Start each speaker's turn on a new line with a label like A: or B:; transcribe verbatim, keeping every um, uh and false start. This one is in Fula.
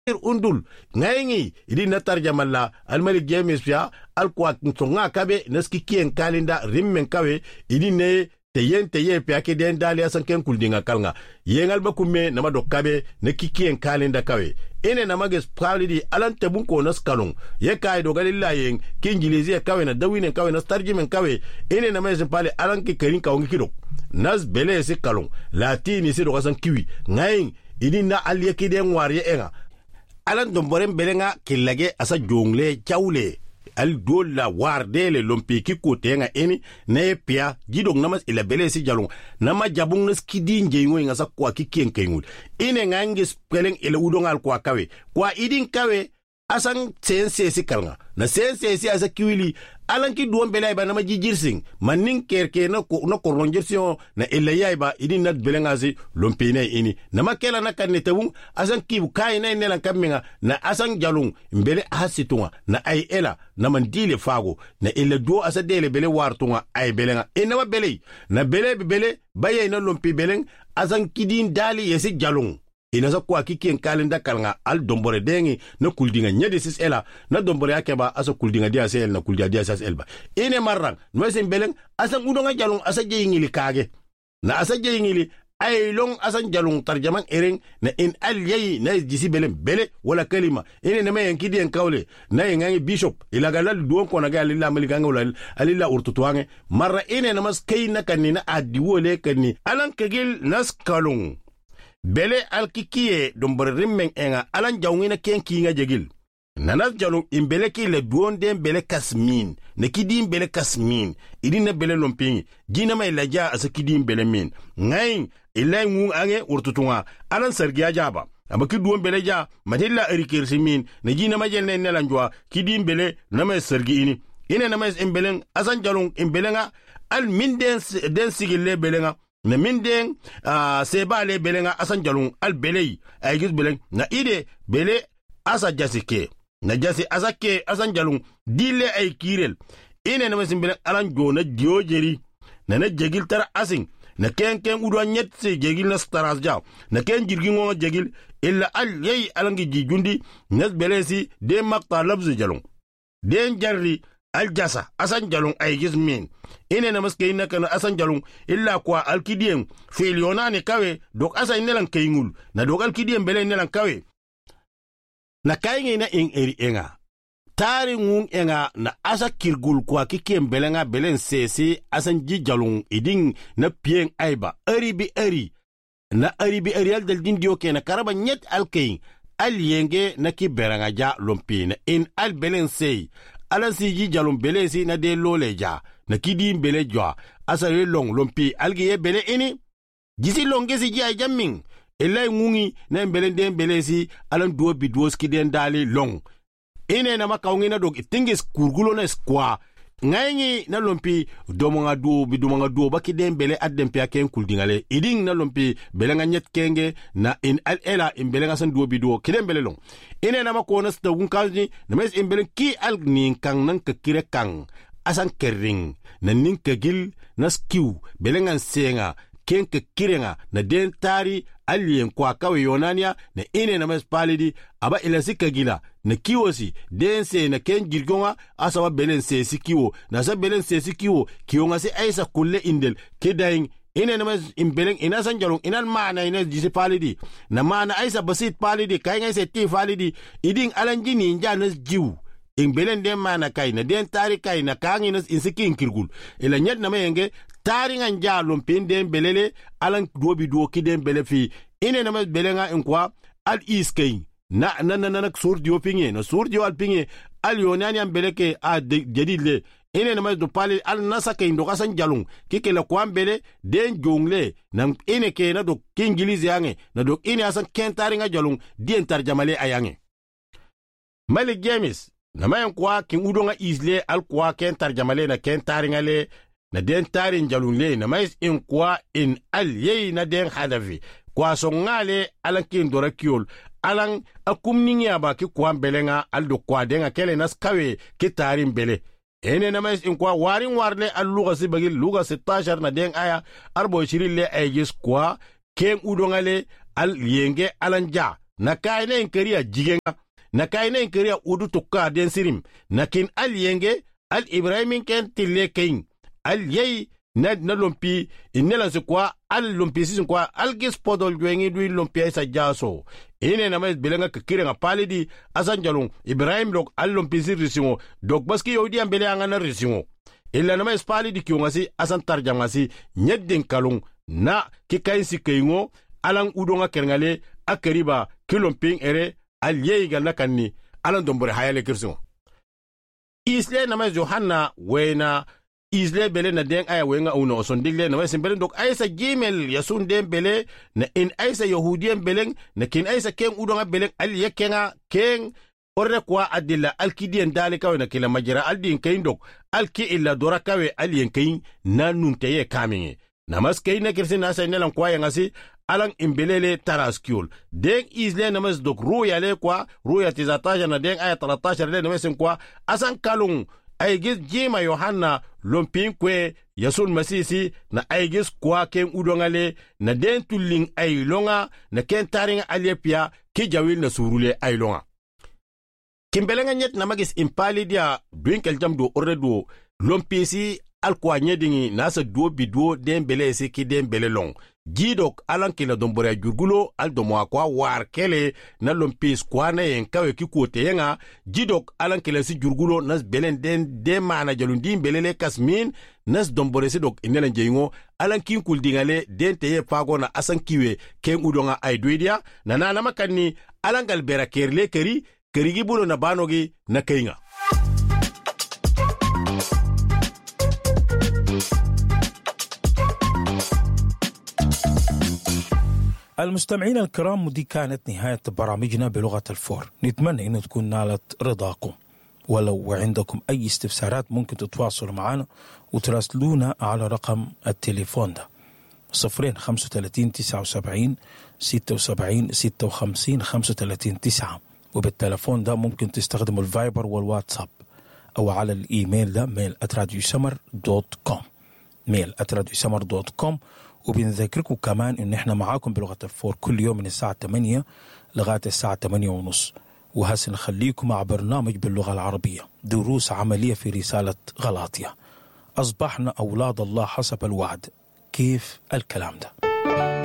A: undul ngayngi idi na tarjamalla almalik james ya alqwa ntonga kabe naski kien kalinda rimmen kawe idi ne teyen teye piake den dali asan ken kuldinga kalnga yengal bakume nama dokkabe ne kikien kalinda kawe ene nama ges pralidi alan tebun ko nas kalung ye kay do galilla yen kinjilizi kawe na dawine kawe na tarjimen kawe ene nama jes pale alan ki kerin kawngi kidok nas bele se kalung latini se do asan kiwi ngayin idi na aliyeki den wariye enga alan domborem belenga kilage asa jongle chawle al dola wardele lompeki kotenga eni ne pia gidong namas ila belesi jalung nama jabung nas kidi njengo ngasa kwa kikiengengul ine ngangi spelling ila udong al kwa kawe kwa idin kawe asang sense si kalnga na sense si asa kiwili alan ki duon belay ba nama jijirsing manin kerke na ko na koronjersion na ila yaiba idin nat belenga si lompene ini nama kela na kanne tabung asan kibu kai na nela kaminga na asan jalung mbele hasitunga na ay ela na mandile fago na ila do asa dele bele wartunga ay belenga ina bele na bele bele baye na lompi beleng asan kidin dali yesi jalung ina sa kwa kikien kalenda kalnga al dombore dengi na kuldinga nyede sis ela na dombore akeba asa kuldinga dia sel na kuldia dia sas elba ine marrang no sen beleng asa udonga jalung asa jeyingili kage na asa jeyingili ay long asa jalung tarjaman ereng na in al yey na jisi belem bele wala kalima ine na mayen kidien kawle na yengangi bishop ila galal duon ko na gal illa maliganga wala alilla urtutuange marra ine na mas kayna kanina adiwole kanni alan kegil nas kalung bele alkikiye dombore rimmen enga alan jawngina kenki nga jegil nanas jalung imbele ki le duon den bele kasmin ne kidim bele kasmin idina bele lompingi jina may laja asa kidim bele min ngayin ilay ngung ange urtutunga alan sergia jaba aba ki duon bele ja madilla erikirsi min ne jina majel ne nelanjwa kidim bele namay sergi ini ine namay imbelen asan jalung imbelenga al min den den sigille belenga na min den uh, seba le belenga asan jalung al belei ay gis beleng na ide bele asa jasike na jasi asake asan jalung dile ay kirel ine na masin beleng alan jona diojeri na na jegil tara asing na ken ken udwa nyet se jegil na staras jaw na ken jirgi ngo jegil illa al yey alangi jijundi nas belesi de makta labzu jalung den jarri al jasa asan jalung ay gis min ine na maske ina kana asan jalung illa kwa alkidien filionane kawe dok asa inelan kayngul na dok alkidien bele inelan kawe na kayngi na ing eri enga tari ngung enga na asa kirgul kwa kikien belenga belen sese asan ji jalung iding na pieng aiba eri bi eri na eri bi eri al dal dindio ke na karaba nyet alkayn al yenge na ki beranga ja lompina in al belen sey alan si ji jalum bele si na de lole ja na kidi bele jwa asa re long lompi algi ye bele ini jisi longe si ji ay jamming elay ngungi na bele den bele si alan do bi do ski den dali long ine na makawngi na dog itingis kurgulo na skwa ngayngi na lompi domonga do bi domonga do baki den bele adden pia ken kuldingale iding na lompi bele nga nyet kenge na in al ela in bele nga san do bi do kiden bele long ine na makona sta wunkalni na mes in bele ki al nin kang nan ka kire kang asan kering na nin ka gil na skiw bele nga senga ken ka kirenga na den tari alien kwa kawe yonania na ine na mes palidi aba ila sika gila na kiwosi dense na ken girgonga asawa belen se sikiwo na sa belen se sikiwo kiyonga se aisa kulle indel kedaing ine na mes imbelen ina sanjalong inan maana ina jisi palidi na maana aisa basit palidi kainga se ti palidi iding alanjini nja nas jiw in belen den maana kai na den tari kai na kangi nas insiki inkirgul ila nyet na mayenge tari nga nja lompin den belele alan dobi do kiden bele fi ine na mes belenga inkwa al iskay na na na na surdio pinge na surdio al pinge al yonani am beleke a jedile ine na mas do pale al nasa ke ndo kasan jalung kike la kwambele den jongle na ine ke na do kingilizi yange na do ine asan kentari nga jalung dien tarjamale ayange Malik James na mayan kwa king udonga isle al kwa kentar jamale na kentari nga le na den tari jalung le na mais in kwa in al yey na den hadafi kwa songale alan kin dora kiol alang akumningi aba ki kwa belenga aldo kwa denga kele nas kawe ki tarin bele ene na mais in kwa warin warle al luga si bagil luga sitashar na den aya arbo shirille ayis kwa ken udongale al yenge alanja na kaina inkeria jigenga na kaina inkeria udu tukka den sirim nakin al yenge al ibrahimin ken tille kein al yei na na lompi inela se kwa al lompi sisin kwa al gis podol gwengi du lompi isa jaso ine na mes belenga kire nga palidi asan jalung Ibrahim lok al lompi sir risingo dok baski yodi ambele angana risingo illa na mes palidi kiongasi asan tarjangasi nyedden kalung na kikaisi keingo alang udonga kerngale akeriba kilomping ere al yei galna kanni alan dombore hayale kirsingo isle na mes Yohanna wena isle bele na den aya wenga uno oson digle na wesen bele dok aisa gmail yasun den bele na in aisa yahudien belen na kin aisa ken udonga belen al yekenga ken orre kwa adilla alkidien dale kawe na kila majira aldin kain dok alki illa dora kawe alien kain na nunteye kaminge namas kain na kirsin asa nelan kwa yangasi alang imbelele taraskiol den isle namas dok ruya le kwa ruya tizataja na den aya thelathini le namesen kwa asan kalung aigis jima Yohanna lompin kwe yasun masisi na aigis kwa ken udongale na den tulling ailonga na ken taringa alepia ki jawil na surule ailonga kimbelenga nyet na magis impali dia dwinkel jamdo orredo lompisi alkwa nyedingi nasa duo biduo den bele se ki den bele long jidok alan kila dombore jurgulo al domo akwa war kele na lompis kwa na yen kawe ki kote yenga jidok alan kila si jurgulo nas belen den de mana jalundi belele kasmin nas dombore si dok inela njeingo alan kin kul dingale den teye fago na asan kiwe ken udonga ay duidia na nana makanni alan gal bera kerle keri kerigi bulo na banogi na keinga.
B: المستمعين الكرام، ودي كانت نهاية برامجنا بلغة الفور. نتمنى أن تكون نالت رضاكم، ولو عندكم أي استفسارات ممكن تتواصلوا معنا وتراسلونا على رقم التليفون ده صفرين خمسة وثلاثين تسعة وسبعين ستة وسبعين ستة وخمسين خمسة وثلاثين تسعة، وبالتليفون ده ممكن تستخدموا الفايبر والواتساب، أو على الإيميل ده ميل آت راديو سمر دوت كوم ميل آت راديو سمر دوت كوم. وبنذكركم كمان ان احنا معاكم بلغة الفور كل يوم من الساعة ثمانية لغاية الساعة ثمانية ونص، وهسه نخليكم مع برنامج باللغة العربية دروس عملية في رسالة غلاطية. أصبحنا أولاد الله حسب الوعد. كيف الكلام ده؟